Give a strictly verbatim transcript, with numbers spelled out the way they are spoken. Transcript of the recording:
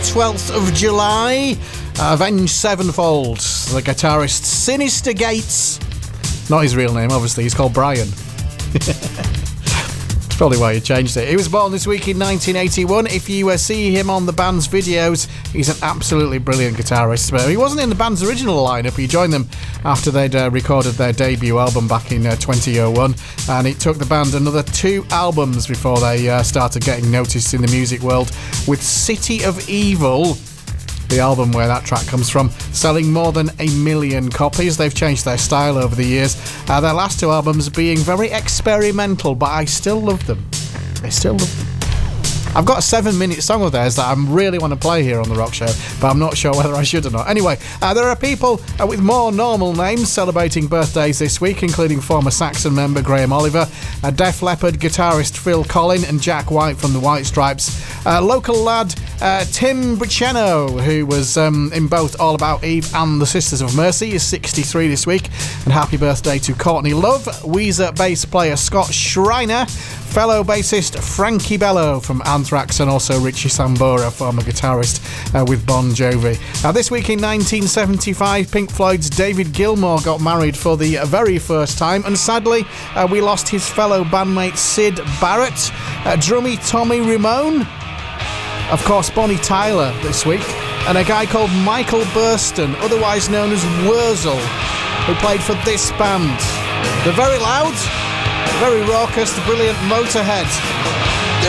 twelfth of July. Uh, Avenged Sevenfold, the guitarist Sinister Gates. Not his real name, obviously, he's called Brian. That's probably why he changed it. He was born this week in nineteen eighty-one. If you uh, see him on the band's videos, he's an absolutely brilliant guitarist. But he wasn't in the band's original lineup. He joined them after they'd uh, recorded their debut album back in uh, twenty oh one, and it took the band another two albums before they uh, started getting noticed in the music world, with City of Evil, the album where that track comes from, selling more than a million copies. They've changed their style over the years, uh, their last two albums being very experimental, but I still love them. I still love them. I've got a seven minute song of theirs that I really want to play here on The Rock Show, but I'm not sure whether I should or not. Anyway, uh, there are people uh, with more normal names celebrating birthdays this week, including former Saxon member Graham Oliver, uh, Def Leppard guitarist Phil Collin, and Jack White from the White Stripes. Uh, local lad uh, Tim Briceno, who was um, in both All About Eve and The Sisters of Mercy, is sixty-three this week. And happy birthday to Courtney Love, Weezer bass player Scott Schreiner, fellow bassist Frankie Bello from Anthrax, and also Richie Sambora, former guitarist uh, with Bon Jovi. Now, this week in nineteen seventy-five, Pink Floyd's David Gilmour got married for the very first time, and sadly, uh, we lost his fellow bandmate Syd Barrett, uh, drummy Tommy Ramone, of course Bonnie Tyler this week, and a guy called Michael Burston, otherwise known as Wurzel, who played for this band. They're very loud, very raucous, brilliant Motorhead.